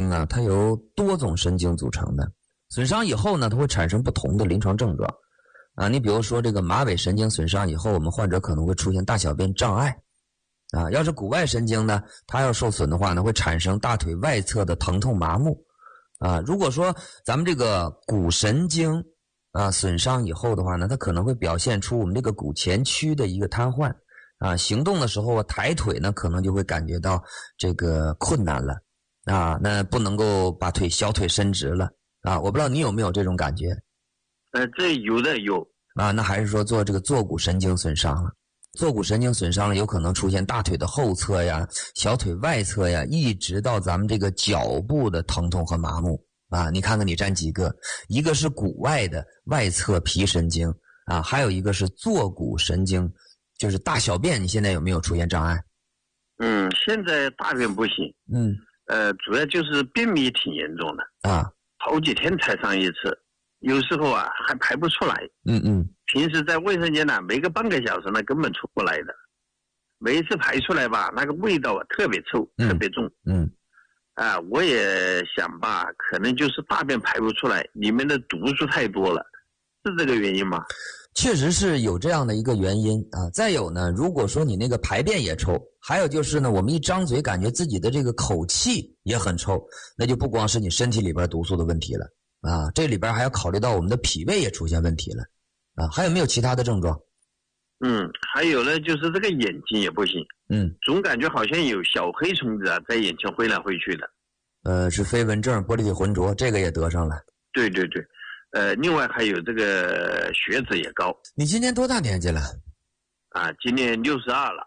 经啊，它由多种神经组成的。损伤以后呢，它会产生不同的临床症状啊。你比如说这个马尾神经损伤以后，我们患者可能会出现大小便障碍啊。要是骨外神经呢，它要受损的话呢，会产生大腿外侧的疼痛麻木啊。如果说咱们这个骨神经啊损伤以后的话呢，它可能会表现出我们这个骨前区的一个瘫痪啊。行动的时候抬腿呢，可能就会感觉到这个困难了啊，那不能够把小腿伸直了啊。我不知道你有没有这种感觉？ 这有的有啊。那还是说做这个坐骨神经损伤了？坐骨神经损伤了，有可能出现大腿的后侧呀、小腿外侧呀，一直到咱们这个脚部的疼痛和麻木啊。你看看你占几个？一个是骨外的外侧皮神经啊，还有一个是坐骨神经，就是大小便。你现在有没有出现障碍？ 现在大便不行。主要就是便秘挺严重的啊， 好几天才上一次，有时候啊还排不出来。平时在卫生间呢，没个半个小时呢根本出不来的，每一次排出来吧，那个味道啊特别臭，特别重。我也想吧，可能就是大便排不出来，里面的毒素太多了，是这个原因吗？ 确实是有这样的一个原因啊。再有呢，如果说你那个排便也臭，还有就是呢，我们一张嘴感觉自己的这个口气也很臭，那就不光是你身体里边毒素的问题了啊，这里边还要考虑到我们的脾胃也出现问题了啊。还有没有其他的症状？ 还有呢，就是这个眼睛也不行。总感觉好像有小黑虫子啊在眼前挥来挥去的。 是飞蚊症、玻璃体浑浊，这个也得上了。 对。另外还有这个血脂也高。 你今年多大年纪了？ 今年62了。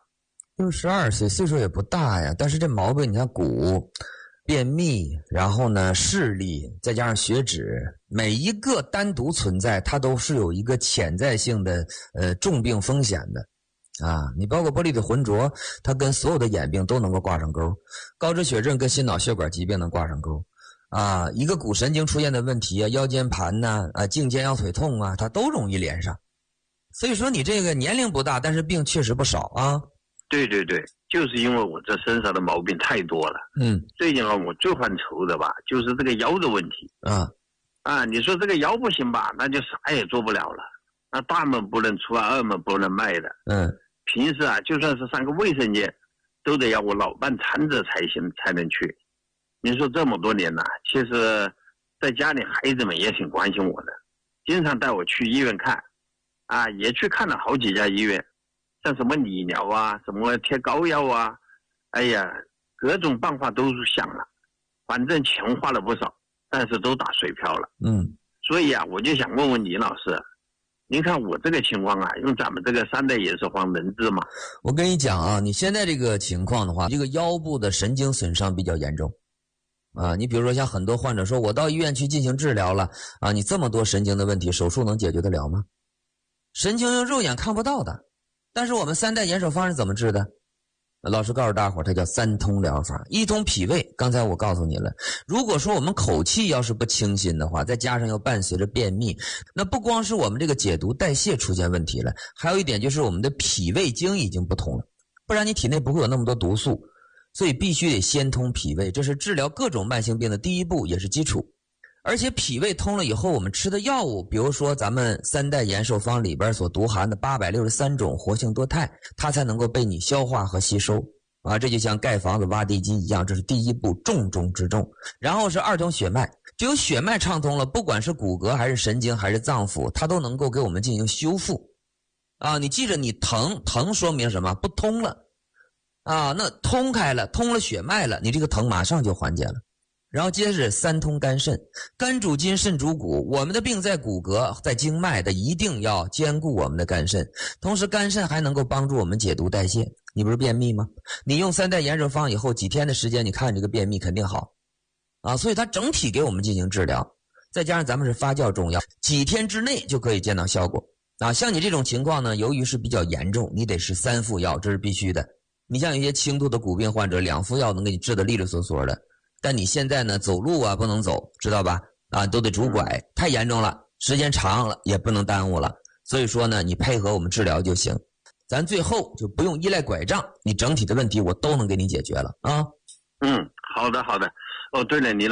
62岁，岁数也不大呀。但是这毛病，你看骨、便秘，然后呢视力，再加上血脂，每一个单独存在，它都是有一个潜在性的重病风险的啊。你包括玻璃体浑浊，它跟所有的眼病都能够挂上钩，高脂血症跟心脑血管疾病能挂上钩。一个骨神经出现的问题啊，腰间盘呐，颈肩腰腿痛啊，它都容易连上。所以说你这个年龄不大，但是病确实不少啊。 对，就是因为我这身上的毛病太多了。最近我最犯愁的吧，就是这个腰的问题。你说这个腰不行吧，那就啥也做不了了。那大门不能出啊，二门不能迈的。平时啊，就算是上个卫生间，都得要我老伴搀着才行，才能去。你说这么多年了，其实在家里孩子们也挺关心我的，经常带我去医院看，也去看了好几家医院，像什么理疗啊，什么贴膏药啊，各种办法都想了，反正钱花了不少，但是都打水漂了。所以我就想问问李老师，您看我这个情况用咱们这个3代炎色黄能治吗？ 我跟你讲啊，你现在这个情况的话，这个腰部的神经损伤比较严重。你比如说像很多患者说，我到医院去进行治疗了你这么多神经的问题，手术能解决得了吗？神经用肉眼看不到的，但是我们3代炎手方是怎么治的？老师告诉大伙儿，它叫3通疗法。一通脾胃，刚才我告诉你了，如果说我们口气要是不清新的话，再加上要伴随着便秘，那不光是我们这个解毒代谢出现问题了，还有一点就是我们的脾胃经已经不通了，不然你体内不会有那么多毒素。所以必须得先通脾胃，这是治疗各种慢性病的第一步，也是基础。而且脾胃通了以后，我们吃的药物，比如说咱们3代延寿方里边所独含的863种活性多肽，它才能够被你消化和吸收这就像盖房子挖地基一样，这是第一步，重中之重。然后是2通血脉，只有血脉畅通了，不管是骨骼还是神经还是脏腑，它都能够给我们进行修复你记着，你疼说明什么？不通了那通开了，通了血脉了，你这个疼马上就缓解了。然后接着3通肝肾，肝主筋，肾主骨，我们的病在骨骼，在经脉的，一定要兼顾我们的肝肾。同时肝肾还能够帮助我们解毒代谢。你不是便秘吗？你用3代延寿方以后几天的时间，你看这个便秘肯定好所以它整体给我们进行治疗，再加上咱们是发酵中药，几天之内就可以见到效果像你这种情况呢，由于是比较严重，你得是3副药，这是必须的。你像有些轻度的骨病患者，2副药能给你治得利利索索的，但你现在呢走路不能走，知道吧都得拄拐，太严重了，时间长了也不能耽误了。所以说呢，你配合我们治疗就行，咱最后就不用依赖拐杖，你整体的问题我都能给你解决了好的。对了，